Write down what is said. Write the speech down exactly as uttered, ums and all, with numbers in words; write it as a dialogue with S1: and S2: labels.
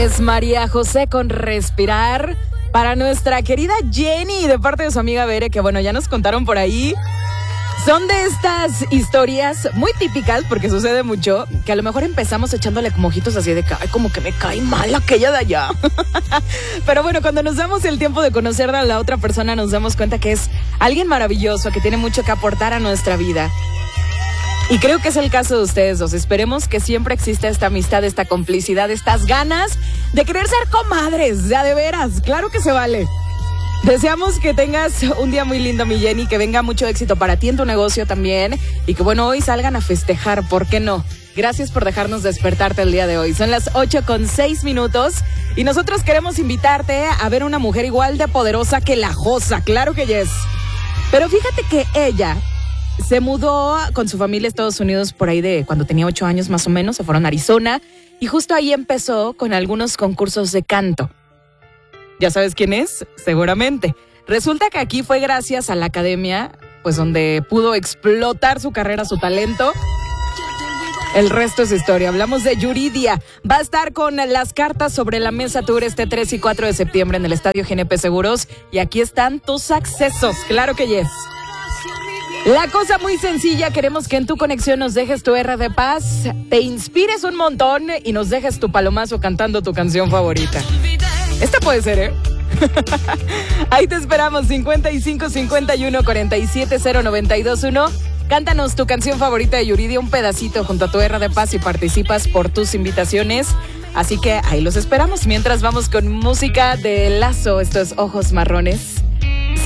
S1: Es María José con Respirar para nuestra querida Jenny de parte de su amiga Bere, que bueno, ya nos contaron por ahí. Son de estas historias muy típicas, porque sucede mucho, que a lo mejor empezamos echándole como ojitos así de que, ay, como que me cae mal aquella de allá. Pero bueno, cuando nos damos el tiempo de conocer a la otra persona, nos damos cuenta que es alguien maravilloso, que tiene mucho que aportar a nuestra vida. Y creo que es el caso de ustedes dos. Esperemos que siempre exista esta amistad, esta complicidad, estas ganas de querer ser comadres, ya de veras, claro que se vale. Deseamos que tengas un día muy lindo, mi Jenny, que venga mucho éxito para ti en tu negocio también y que bueno, hoy salgan a festejar, ¿por qué no? Gracias por dejarnos despertarte el día de hoy. Son las ocho con seis minutos y nosotros queremos invitarte a ver una mujer igual de poderosa que la Josa, claro que yes. Pero fíjate que ella se mudó con su familia a Estados Unidos por ahí de cuando tenía ocho años más o menos, se fueron a Arizona y justo ahí empezó con algunos concursos de canto. ¿Ya sabes quién es? Seguramente. Resulta que aquí fue gracias a la academia, pues donde pudo explotar su carrera, su talento. El resto es historia. Hablamos de Yuridia. Va a estar con las cartas sobre la mesa tour este tres y cuatro de septiembre en el Estadio G N P Seguros. Y aquí están tus accesos. Claro que yes. La cosa muy sencilla, queremos que en tu conexión nos dejes tu R de paz, te inspires un montón y nos dejes tu palomazo cantando tu canción favorita. Esta puede ser, ¿eh? Ahí te esperamos, cincuenta y cinco, cincuenta y uno, cuarenta y siete, cero, noventa y dos, uno. Cántanos tu canción favorita de Yuridia, un pedacito junto a tu R de paz y participas por tus invitaciones. Así que ahí los esperamos, mientras vamos con música de Lazo, estos Ojos Marrones.